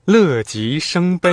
乐极生悲。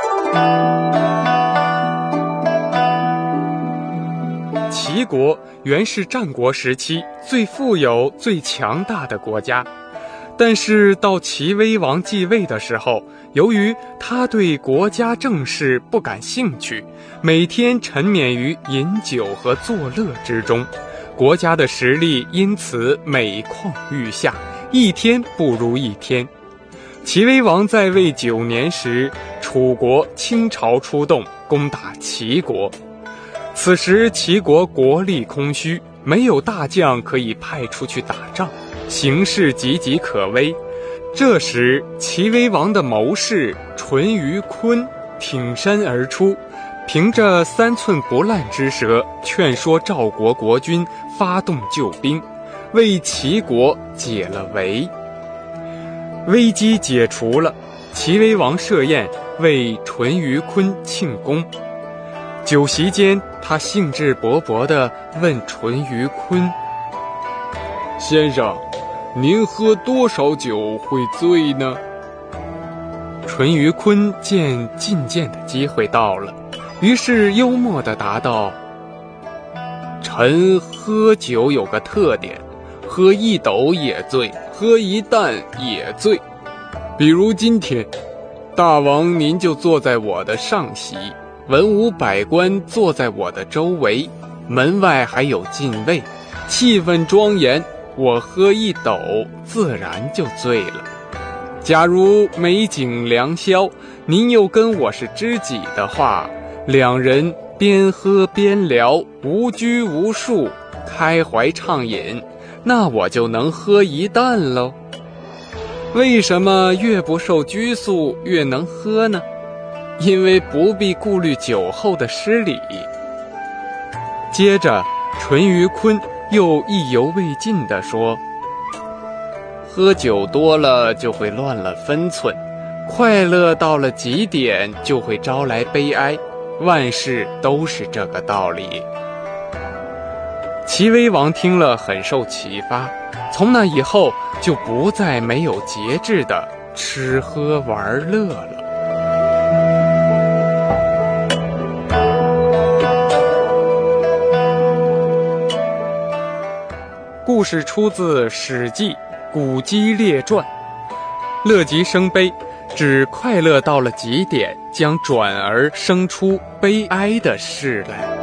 齐国原是战国时期最富有、最强大的国家，但是到齐威王继位的时候，由于他对国家政事不感兴趣，每天沉湎于饮酒和作乐之中，国家的实力因此每况愈下，一天不如一天。齐威王在位9年时，楚国倾巢出动，攻打齐国。此时齐国国力空虚，没有大将可以派出去打仗，形势岌岌可危。这时齐威王的谋士淳于髡挺身而出，凭着3寸不烂之舌，劝说赵国国君发动救兵，为齐国解了围。危机解除了，齐威王设宴为淳于髡庆功。酒席间，他兴致勃勃地问淳于髡：“先生，您喝多少酒会醉呢？”淳于髡见进谏的机会到了，于是幽默地答道：“臣喝酒有个特点，喝1斗也醉，喝1担也醉。比如今天，大王您就坐在我的上席，文武百官坐在我的周围，门外还有禁卫，气氛庄严，我喝1斗自然就醉了。假如美景良宵，您又跟我是知己的话，两人边喝边聊，无拘无束，开怀畅饮，那我就能喝1担喽。为什么越不受拘束越能喝呢？因为不必顾虑酒后的失礼。”接着淳于髡又意犹未尽地说：“喝酒多了就会乱了分寸，快乐到了极点就会招来悲哀，万事都是这个道理。”齐威王听了很受启发，从那以后就不再没有节制的吃喝玩乐了。故事出自《史记·古基列传》。乐极生悲，指快乐到了极点，将转而生出悲哀的事来。